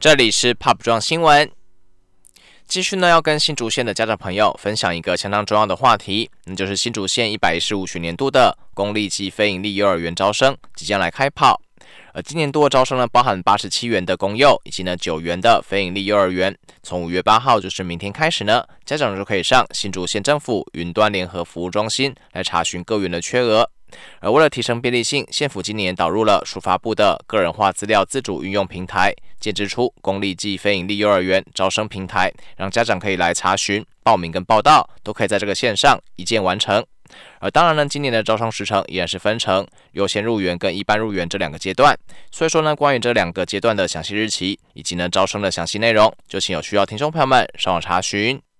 这里是 Pop 庄新闻，继续呢要跟新竹县的家长朋友分享一个相当重要的话题，那就是新竹县115学年度的公立及非营利幼儿园招生即将来开跑。而今年度的招生呢，包含87元的公幼以及呢9元的非营利幼儿园。从5月8号，就是明天开始呢，家长就可以上新竹县政府云端联合服务中心来查询各园的缺额。而为了提升便利性，县府今年导入了署发部的个人化资料自主运用平台，建置出公立及非营利幼儿园招生平台，让家长可以来查询、报名跟报到，都可以在这个线上一键完成。而当然呢，今年的招生时程依然是分成优先入园跟一般入园这2个阶段。所以说呢，关于这2个阶段的详细日期以及呢招生的详细内容，就请有需要听众朋友们上网查询。